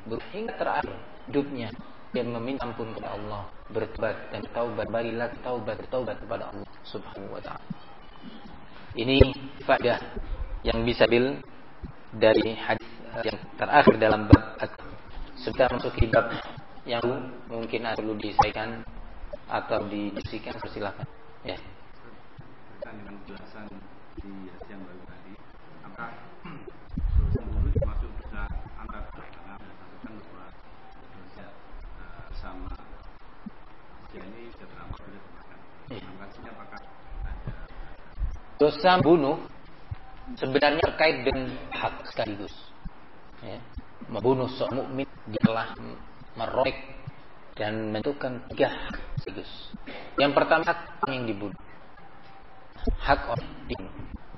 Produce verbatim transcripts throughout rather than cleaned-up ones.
hingga terakhir hidupnya dia meminta ampun kepada Allah, bertobat dan taubat, barilah taubat, bertaubat kepada Allah Subhanahu wa taala. Ini faedah yang bisa bil dari hadis yang terakhir dalam bab. Sudah masuk ke bab yang mungkin perlu disampaikan atau didiskusikan, persilakan. Ya. Dengan penjelasan di yang baru tadi, apakah dosa mulut termasuk dosa antar pasangan dan sampaikan bahwa dosa uh, sama ya ini seberapa boleh termakan? Maksudnya apakah ada dosa bunuh sebenarnya terkait dengan hak sekaligus. Ya. Membunuh seorang mukmin dia telah merobek dan menentukan tiga hak sekaligus. Yang pertama hak yang dibunuh, hak orang dibunuh,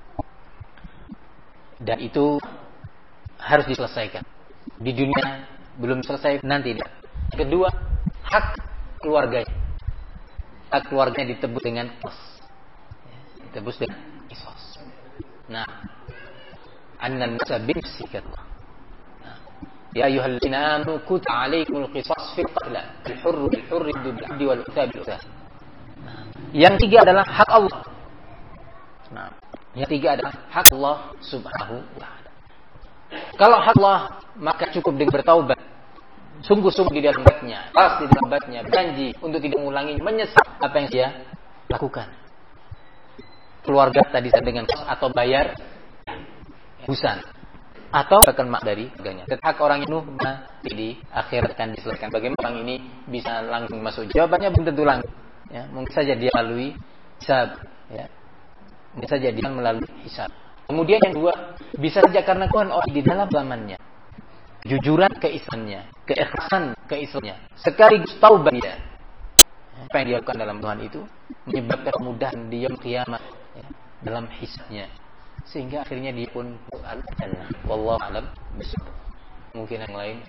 dan itu harus diselesaikan di dunia, belum selesai nanti dia. Kedua, hak keluarganya, hak keluarganya ditebus dengan qisas, ditebus dengan qisas. Nah, annan nasa bin sikatullah. Ya ayyuhalladzina amanu kutiba 'alaikumul qisas fil qatl al-hurr bil-hurr bil-'abdi wal-untha bil-untha. Yang tiga adalah hak Allah. Nah, yang tiga adalah hak Allah Subhanahu wa taala. Kalau hak Allah maka cukup dengan bertaubat. Sungguh-sungguh di dalam batnya, pas di dalam batnya, berjanji untuk tidak mengulangi, menyesal apa yang dia lakukan. Keluarga tadi dengan atau bayar busan atau bahkan mak dari keluarganya. Hak orang itu di akhirat akan diselesaikan. Bagaimana orang ini bisa langsung masuk? Jawabannya belum tentu langsung. Ya, mungkin saja dia melalui hisab. Ya, mungkin saja dia melalui hisab. Kemudian yang dua, bisa saja karena Tuhan orang di dalam zamannya, kejujuran keislamannya, keikhlasan keislamannya, sekaligus taubat dia. Apa yang dia lakukan dalam Tuhan itu menyebabkan kemudahan di yaum kiamat ya, dalam hisabnya. Sehingga akhirnya dia pun al-jannah. Wallahu a'lam bishawab. Mungkin yang lain.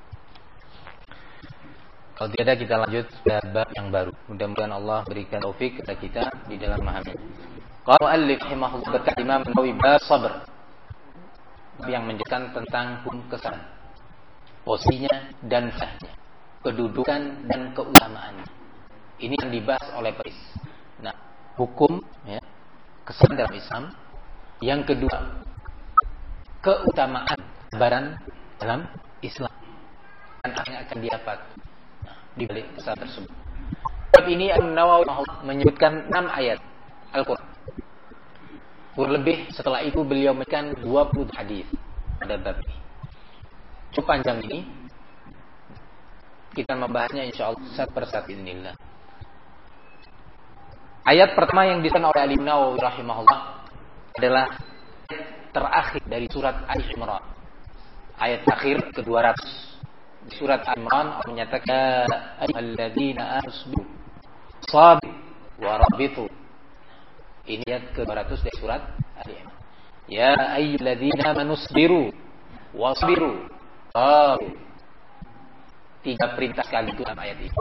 Kalau tidak ada kita lanjut ke bab yang baru. Mudah-mudahan Allah berikan taufik kepada kita di dalam memahami. Qala mu'allif rahimahullah berkata Imam Nawawi bab sabr, yang menjelaskan tentang hukum kesabaran, posisinya dan fahnya, kedudukan dan keutamaannya. Ini yang dibahas oleh penulis. Nah, hukum ya, kesabaran dalam Islam. Yang kedua, keutamaan kesabaran dalam Islam dan apa yang akan didapat nah, di balik kesabaran tersebut. Bab ini An-Nawawi menyebutkan enam ayat Al-Quran. Kurang lebih setelah itu beliau memberikan dua puluh hadis pada bab ini. Cukup panjang ini. Kita membahasnya insyaallah satu persatu bismillah. Ayat pertama yang disebutkan oleh Imam Nawawi rahimahullah adalah terakhir dari surat Al-Imran. Ayat akhir ke dua ratus. Di surat Al-Imran Allah menyatakan ayyuhalladzina amanu sabiru wa rabitu. Ini ayat ke dua ratus dari surat Al-Imran. Ya ayyuhalladzina amanu sabiru wasbiru. Sabiru. Tiga perintah sekaligus dalam ayat ini.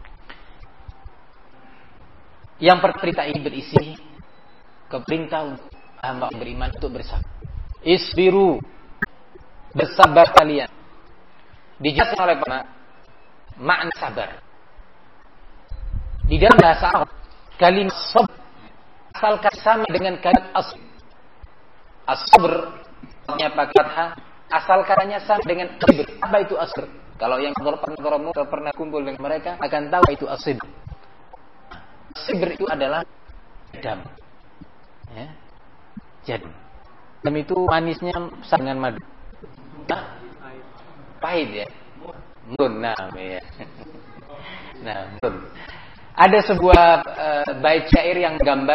Yang perintah ini berisi keperintah untuk hamba beriman untuk bersabar. Isbiru, bersabar kalian. Dijelaskan oleh para makna sabar. Di dalam bahasa Arab, kalimat sabr asalkan sama dengan kalimat asbr. Asbr artinya pakai fathah, asal katanya sama dengan asbr. Apa itu asbr? Kalau yang pernah pernah kumpul dengan mereka akan tahu itu asbr. Asbr itu adalah dam. Ya. Jadi, dan itu manisnya sama dengan madu. Nah, pahit ya. Mun, nah, ya. Nah, mun. Ada sebuah uh, bait syair yang gambar